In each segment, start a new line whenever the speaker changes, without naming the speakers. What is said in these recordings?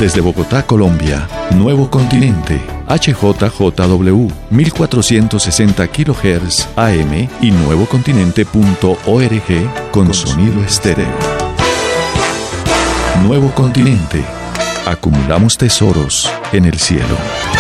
Desde Bogotá, Colombia, Nuevo Continente, HJJW, 1460 kHz AM y nuevocontinente.org con sonido estéreo. Nuevo Continente. Acumulamos tesoros en el cielo.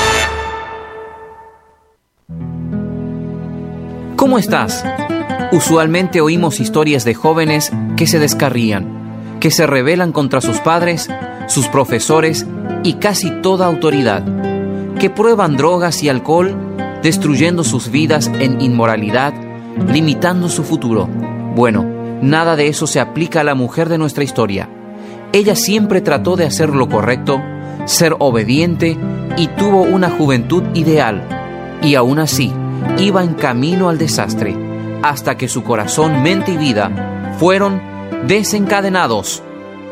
¿Cómo estás? Usualmente oímos historias de jóvenes que se descarrían, que se rebelan contra sus padres, sus profesores y casi toda autoridad, que prueban drogas y alcohol, destruyendo sus vidas en inmoralidad, limitando su futuro. Bueno, nada de eso se aplica a la mujer de nuestra historia. Ella siempre trató de hacer lo correcto, ser obediente y tuvo una juventud ideal. Y aún así, iba en camino al desastre, hasta que su corazón, mente y vida fueron desencadenados.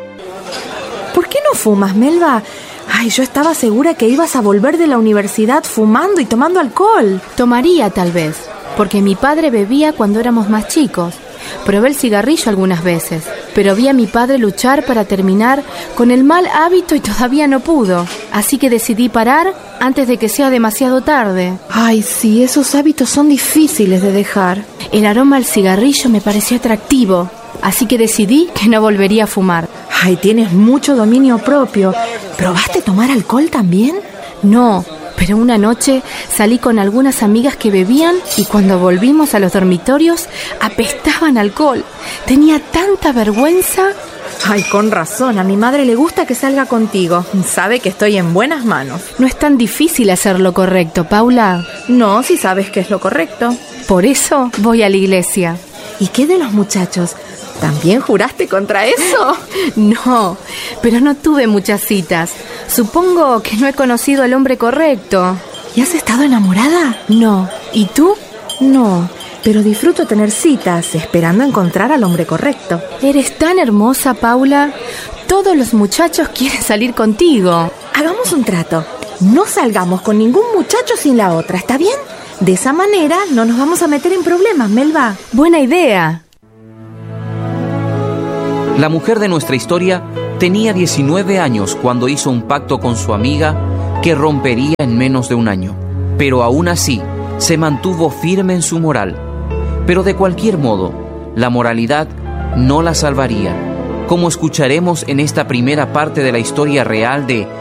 ¿Por qué no fumas, Melba? Ay, yo estaba segura que ibas a volver de la universidad fumando y tomando alcohol.
Tomaría tal vez, porque mi padre bebía cuando éramos más chicos. Probé el cigarrillo algunas veces, pero vi a mi padre luchar para terminar con el mal hábito y todavía no pudo. Así que decidí parar antes de que sea demasiado tarde.
Ay, sí, esos hábitos son difíciles de dejar.
El aroma al cigarrillo me pareció atractivo, así que decidí que no volvería a fumar.
Ay, tienes mucho dominio propio. ¿Probaste tomar alcohol también?
No, pero una noche salí con algunas amigas que bebían y cuando volvimos a los dormitorios apestaban alcohol. Tenía tanta vergüenza.
Ay, con razón, a mi madre le gusta que salga contigo. Sabe que estoy en buenas manos.
No es tan difícil hacer lo correcto, Paula.
No, si sabes que es lo correcto.
Por eso voy a la iglesia.
¿Y qué de los muchachos? ¿También juraste contra eso?
No, pero no tuve muchas citas. Supongo que no he conocido al hombre correcto.
¿Y has estado enamorada?
No. ¿Y tú?
No, pero disfruto tener citas, esperando encontrar al hombre correcto.
Eres tan hermosa, Paula. Todos los muchachos quieren salir contigo.
Hagamos un trato. No salgamos con ningún muchacho sin la otra, ¿está bien? De esa manera no nos vamos a meter en problemas, Melba.
Buena idea.
La mujer de nuestra historia tenía 19 años cuando hizo un pacto con su amiga que rompería en menos de un año. Pero aún así, se mantuvo firme en su moral. Pero de cualquier modo, la moralidad no la salvaría, como escucharemos en esta primera parte de la historia real de